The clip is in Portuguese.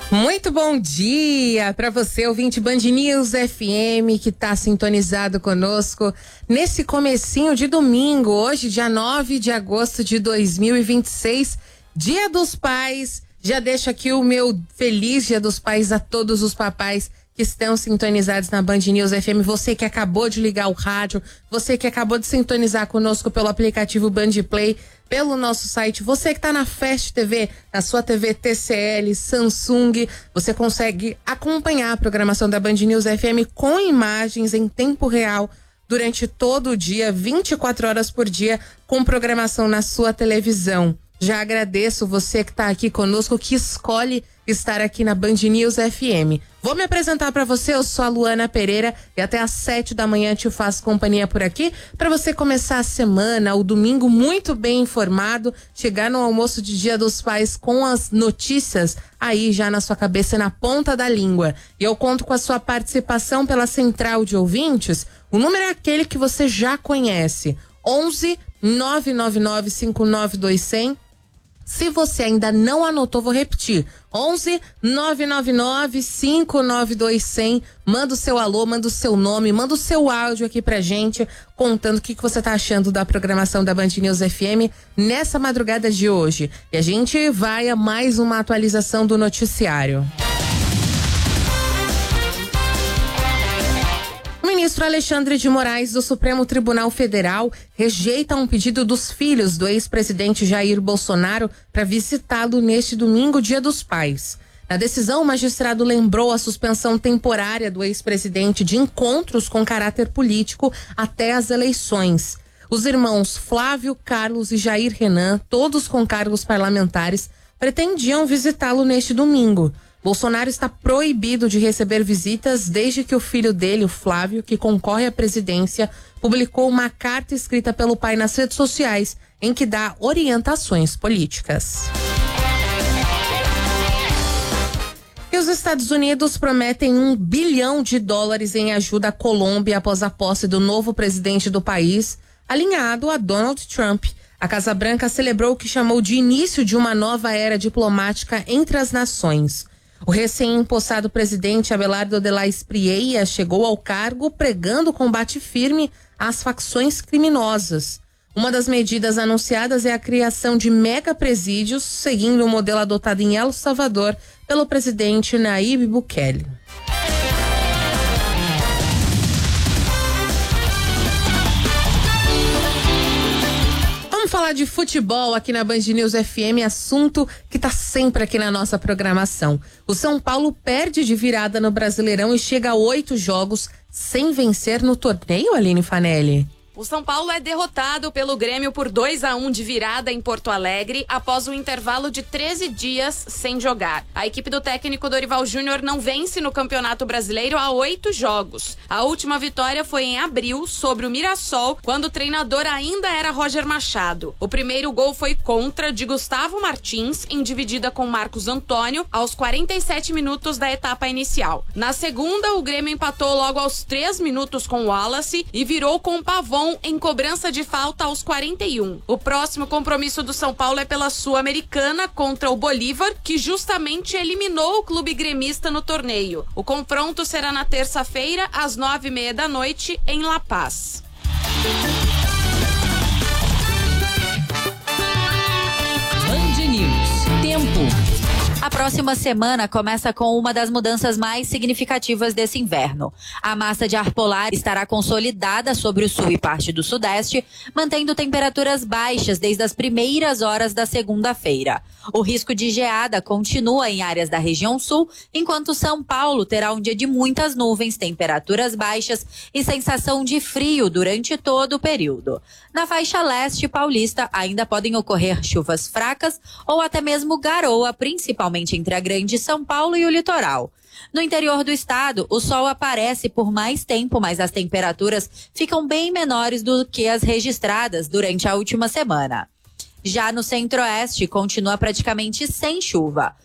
Muito bom dia para você, ouvinte Band News FM, que está sintonizado conosco nesse comecinho de domingo, hoje, dia 9 de agosto de 2026, Dia dos Pais. Já deixo aqui o meu feliz Dia dos Pais a todos os papais que estão sintonizados na Band News FM, você que acabou de ligar o rádio, você que acabou de sintonizar conosco pelo aplicativo Band Play, pelo nosso site, você que está na Fast TV, na sua TV TCL, Samsung, você consegue acompanhar a programação da Band News FM com imagens em tempo real durante todo o dia, 24 horas por dia, com programação na sua televisão. Já agradeço você que está aqui conosco, que escolhe estar aqui na Band News FM. Vou me apresentar para você, eu sou a Luana Pereira e até às 7 da manhã te faço companhia por aqui para você começar a semana, o domingo muito bem informado, chegar no almoço de Dia dos Pais com as notícias aí já na sua cabeça, na ponta da língua. E eu conto com a sua participação pela central de ouvintes. O número é aquele que você já conhece, 11 999 59200. Se você ainda não anotou, vou repetir. 11 999 59200. Manda o seu alô, manda o seu nome, manda o seu áudio aqui pra gente, contando o que você tá achando da programação da Band News FM nessa madrugada de hoje. E a gente vai a mais uma atualização do noticiário. O ministro Alexandre de Moraes, do Supremo Tribunal Federal, rejeita um pedido dos filhos do ex-presidente Jair Bolsonaro para visitá-lo neste domingo, Dia dos Pais. Na decisão, o magistrado lembrou a suspensão temporária do ex-presidente de encontros com caráter político até as eleições. Os irmãos Flávio, Carlos e Jair Renan, todos com cargos parlamentares, pretendiam visitá-lo neste domingo. Bolsonaro está proibido de receber visitas desde que o filho dele, o Flávio, que concorre à presidência, publicou uma carta escrita pelo pai nas redes sociais em que dá orientações políticas. E os Estados Unidos prometem $1 bilhão em ajuda à Colômbia após a posse do novo presidente do país, alinhado a Donald Trump. A Casa Branca celebrou o que chamou de início de uma nova era diplomática entre as nações. O recém-impossado presidente Abelardo de la Espriella chegou ao cargo pregando combate firme às facções criminosas. Uma das medidas anunciadas é a criação de mega-presídios, seguindo o modelo adotado em El Salvador pelo presidente Nayib Bukele. Vamos falar de futebol aqui na Band News FM, assunto que tá sempre aqui na nossa programação. O São Paulo perde de virada no Brasileirão e chega a 8 jogos sem vencer no torneio, Aline Fanelli. O São Paulo é derrotado pelo Grêmio por 2-1 de virada em Porto Alegre após um intervalo de 13 dias sem jogar. A equipe do técnico Dorival Júnior não vence no Campeonato Brasileiro há 8 jogos. A última vitória foi em abril sobre o Mirassol, quando o treinador ainda era Roger Machado. O primeiro gol foi contra de Gustavo Martins, em dividida com Marcos Antônio, aos 47 minutos da etapa inicial. Na segunda, o Grêmio empatou logo aos 3 minutos com o Wallace e virou com o Pavon em cobrança de falta aos 41. O próximo compromisso do São Paulo é pela Sul-Americana contra o Bolívar, que justamente eliminou o clube gremista no torneio. O confronto será na terça-feira, às 9:30 da noite, em La Paz. Band News. Tempo. A próxima semana começa com uma das mudanças mais significativas desse inverno. A massa de ar polar estará consolidada sobre o sul e parte do sudeste, mantendo temperaturas baixas desde as primeiras horas da segunda-feira. O risco de geada continua em áreas da região sul, enquanto São Paulo terá um dia de muitas nuvens, temperaturas baixas e sensação de frio durante todo o período. Na faixa leste paulista ainda podem ocorrer chuvas fracas ou até mesmo garoa, principalmente entre a Grande São Paulo e o litoral. No interior do estado, o sol aparece por mais tempo, mas as temperaturas ficam bem menores do que as registradas durante a última semana. Já no centro-oeste, continua praticamente sem chuva.